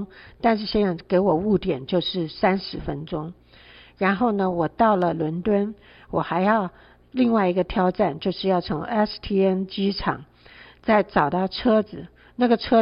钟，但是现在给我误点就是30分钟。然后呢，我到了伦敦，我还要另外一个挑战，就是要从 STN 机场再找到车子，那个车